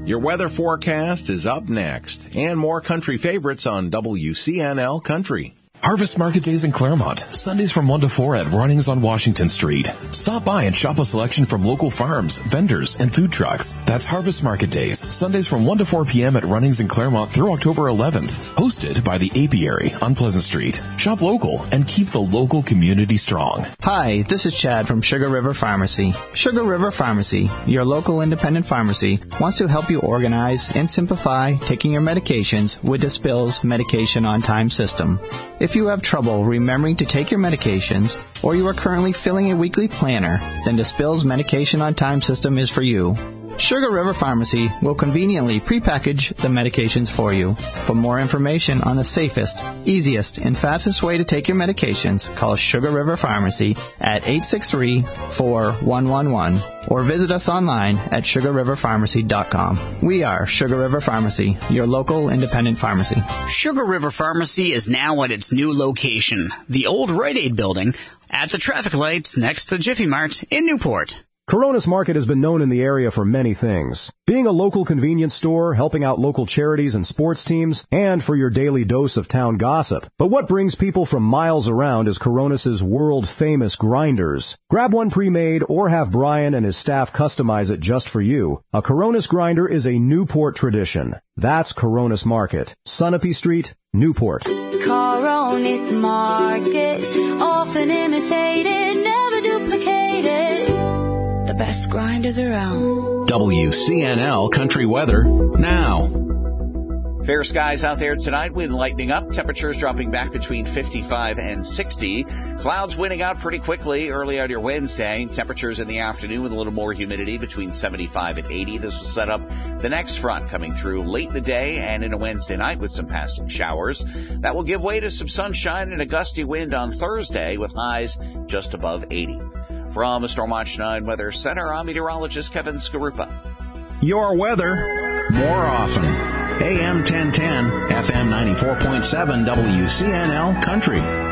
Your weather forecast is up next, and more country favorites on WCNL Country. Harvest Market Days in Claremont, Sundays from 1 to 4 at Runnings on Washington Street. Stop by and shop a selection from local farms, vendors, and food trucks. That's Harvest Market Days, Sundays from 1 to 4 p.m. at Runnings in Claremont through October 11th. Hosted by the Apiary on Pleasant Street. Shop local and keep the local community strong. Hi, this is Chad from Sugar River Pharmacy. Sugar River Pharmacy, your local independent pharmacy, wants to help you organize and simplify taking your medications with the Spills Medication on Time system. If you have trouble remembering to take your medications, or you are currently filling a weekly planner, then the Spills Medication on Time system is for you. Sugar River Pharmacy will conveniently prepackage the medications for you. For more information on the safest, easiest, and fastest way to take your medications, call Sugar River Pharmacy at 863-4111 or visit us online at sugarriverpharmacy.com. We are Sugar River Pharmacy, your local independent pharmacy. Sugar River Pharmacy is now at its new location, the old Rite Aid building, at the traffic lights next to Jiffy Mart in Newport. Coronis Market has been known in the area for many things. Being a local convenience store, helping out local charities and sports teams, and for your daily dose of town gossip. But what brings people from miles around is Coronis' world-famous grinders. Grab one pre-made or have Brian and his staff customize it just for you. A Coronis grinder is a Newport tradition. That's Coronis Market, Sunapee Street, Newport. Coronis Market, often imitated, never duplicated. The best grinders around. WCNL Country Weather now. Fair skies out there tonight, wind lightening up, temperatures dropping back between 55 and 60. Clouds winning out pretty quickly early on your Wednesday. Temperatures in the afternoon with a little more humidity between 75 and 80. This will set up the next front coming through late in the day and into Wednesday night with some passing showers. That will give way to some sunshine and a gusty wind on Thursday with highs just above 80. From the Storm Watch 9 Weather Center, I'm meteorologist Kevin Skarupa. Your weather more often. AM 1010, FM 94.7, WCNL Country.